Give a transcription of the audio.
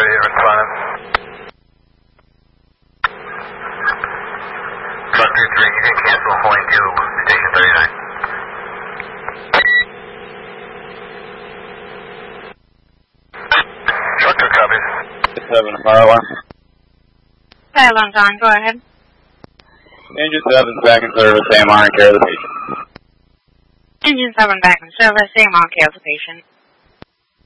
responded. Truck 23, you can cancel holding to station 39. Truck 2 copies. 7 fire alarm. Hey, Long John, go ahead. Engine 7's back in service, AMR in care of the patient. Engine 7 back in service, AMR in care of the patient.